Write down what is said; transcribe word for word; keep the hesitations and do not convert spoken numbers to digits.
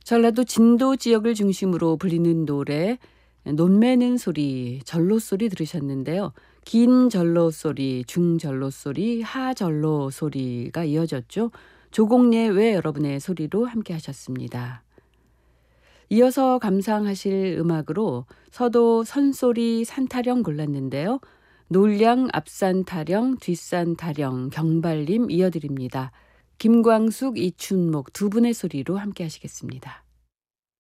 전라도 진도 지역을 중심으로 불리는 노래 논매는 소리, 절로 소리 들으셨는데요. 긴 절로 소리, 중절로 소리, 하절로 소리가 이어졌죠. 조공예 외 여러분의 소리로 함께 하셨습니다. 이어서 감상하실 음악으로 서도 선소리 산타령 골랐는데요. 놀량 앞산 타령, 뒷산 타령, 경발림 이어드립니다. 김광숙, 이춘목 두 분의 소리로 함께 하시겠습니다.